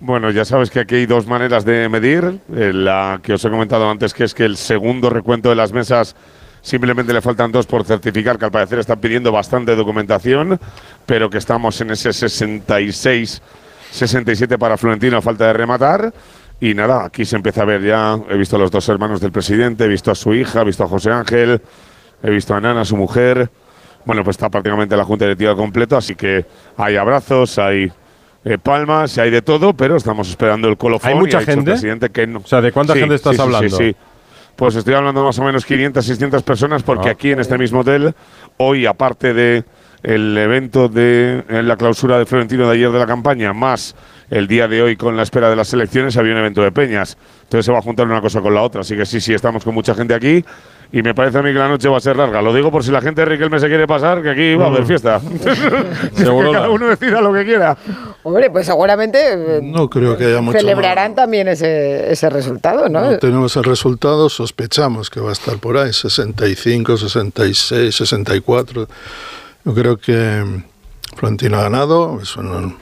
Bueno, ya sabes que aquí hay dos maneras de medir. La que os he comentado antes, que es que el segundo recuento de las mesas simplemente le faltan 2 por certificar, que al parecer están pidiendo bastante documentación, pero que estamos en ese 66, 67 para Florentino a falta de rematar. Y nada, aquí se empieza a ver ya. He visto a los 2 hermanos del presidente, he visto a su hija, he visto a José Ángel, he visto a Nana, su mujer. Bueno, pues está prácticamente la junta directiva completa, así que hay abrazos, hay palmas, hay de todo, pero estamos esperando el colofón. ¿Hay mucha gente? El presidente que no. O sea, ¿de cuánta gente estás hablando? Sí. Pues estoy hablando más o menos 500, 600 personas, porque aquí en este mismo hotel, hoy, aparte de el evento de la clausura de Florentino de ayer de la campaña, más el día de hoy con la espera de las elecciones, había un evento de peñas. Entonces se va a juntar una cosa con la otra. Así que sí, estamos con mucha gente aquí. Y me parece a mí que la noche va a ser larga. Lo digo por si la gente de Riquelme se quiere pasar, que aquí va a haber fiesta. Seguro que cada uno decida lo que quiera. Hombre, pues seguramente no creo que haya mucho celebrarán también ese resultado, ¿no? No tenemos el resultado, sospechamos que va a estar por ahí, 65, 66, 64. Yo creo que Florentino ha ganado, son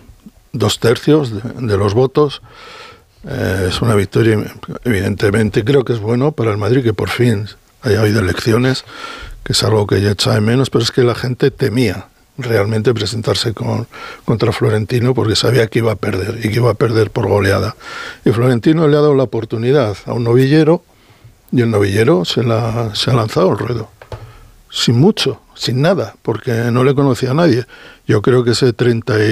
2/3 de los votos. Es una victoria, evidentemente. Creo que es bueno para el Madrid que por fin haya habido elecciones, que es algo que ya echa de menos, pero es que la gente temía realmente presentarse contra Florentino porque sabía que iba a perder y que iba a perder por goleada. Y Florentino le ha dado la oportunidad a un novillero y el novillero se ha lanzado al ruedo. Sin mucho, sin nada, porque no le conocía a nadie. Yo creo que ese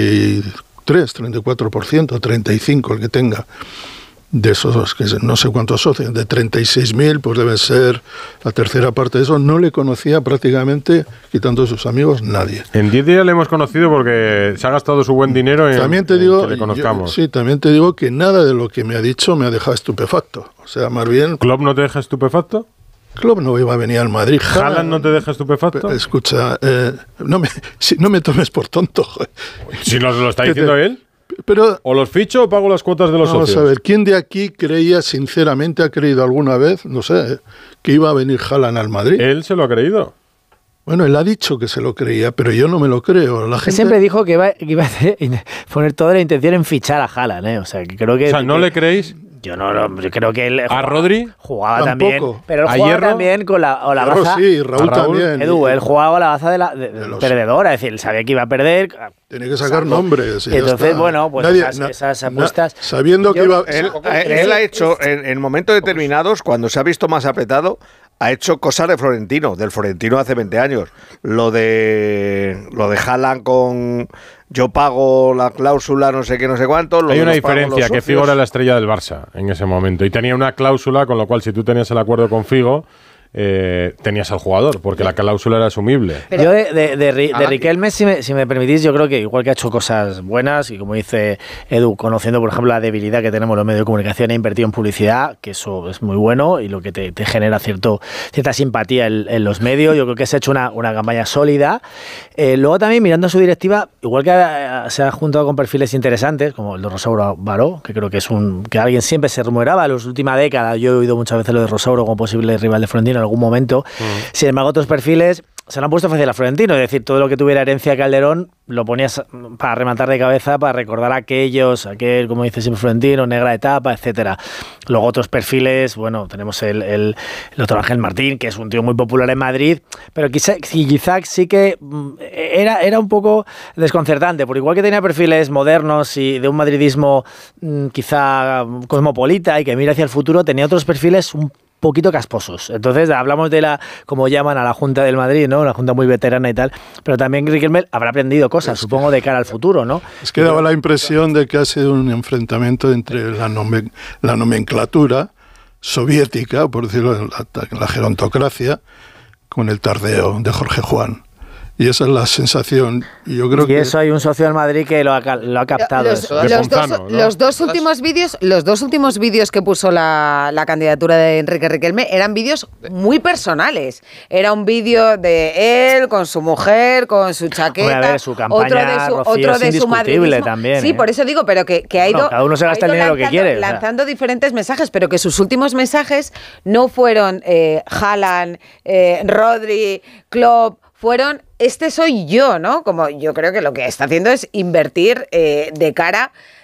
33, 34%, 35% el que tenga, de esos, que no sé cuántos socios, de 36.000, pues debe ser la tercera parte de eso. No le conocía prácticamente, quitando sus amigos, nadie. En 10 días le hemos conocido porque se ha gastado su buen dinero en que le conozcamos. También te digo que nada de lo que me ha dicho me ha dejado estupefacto. O sea, más bien... ¿Klopp no te deja estupefacto? Klopp no iba a venir al Madrid. ¿Haaland no te deja estupefacto? Escucha, no me tomes por tonto. Si nos lo está diciendo él. Pero, o los ficho o pago las cuotas de los socios. Vamos a ver, ¿quién de aquí creía, sinceramente, ha creído alguna vez, no sé, que iba a venir Haaland al Madrid? Él se lo ha creído. Bueno, él ha dicho que se lo creía, pero yo no me lo creo. La gente siempre dijo que iba a poner toda la intención en fichar a Haaland, ¿eh? O sea, que creo que... O sea, ¿no le creéis? Yo yo creo que él ¿A Rodri? Jugaba tampoco. También, pero él jugaba también con la baza. Sí, Raúl también. Él jugaba con la baza de perdedora, es decir, él sabía que iba a perder. Tiene que sacar nombres. Y entonces, bueno, pues esas apuestas. Sabiendo que iba. Él ha hecho, en momentos determinados, cuando se ha visto más apretado, ha hecho cosas de Florentino, del Florentino hace 20 años. Lo de Haaland con yo pago la cláusula no sé qué, no sé cuánto. Hay una diferencia, que Figo era la estrella del Barça en ese momento y tenía una cláusula, con lo cual si tú tenías el acuerdo con Figo, tenías al jugador, porque la cláusula era asumible. Pero yo de Riquelme, si me permitís, yo creo que igual que ha hecho cosas buenas, y como dice Edu, conociendo por ejemplo la debilidad que tenemos los medios de comunicación, ha invertido en publicidad, que eso es muy bueno y lo que te genera cierta simpatía en los medios. Yo creo que se ha hecho una campaña sólida. Luego también mirando a su directiva, igual que se ha juntado con perfiles interesantes, como el de Rosauro Baró, que creo que es que alguien siempre se rumoreaba en las últimas décadas. Yo he oído muchas veces lo de Rosauro como posible rival de Florentino en algún momento. Sin embargo, otros perfiles se lo han puesto fácil a Florentino, es decir, todo lo que tuviera herencia Calderón lo ponías para rematar de cabeza, para recordar a aquel, como dice siempre Florentino, negra etapa, etcétera. Luego otros perfiles, bueno, tenemos el otro Ángel Martín, que es un tío muy popular en Madrid, pero quizá sí que era un poco desconcertante, porque igual que tenía perfiles modernos y de un madridismo quizá cosmopolita y que mira hacia el futuro, tenía otros perfiles un poquito casposos. Entonces hablamos de como llaman a la Junta del Madrid, ¿no? Una junta muy veterana y tal, pero también Riquelme habrá aprendido cosas, supongo, de cara al futuro, ¿no? Es que daba la impresión de que ha sido un enfrentamiento entre la nomenclatura soviética, por decirlo, la gerontocracia, con el tardeo de Jorge Juan. Y esa es la sensación. Y yo creo que eso hay un socio del Madrid que lo ha captado. Los dos últimos vídeos que puso la candidatura de Enrique Riquelme eran vídeos muy personales. Era un vídeo de él con su mujer, con su chaqueta, su campaña, otro de su madridismo también. Sí, por eso digo, pero que ha ido. Cada uno se gasta el dinero que quiere. Lanzando diferentes mensajes, pero que sus últimos mensajes no fueron Haaland, Rodri, Klopp. Fueron, este soy yo, ¿no? Como yo creo que lo que está haciendo es invertir de cara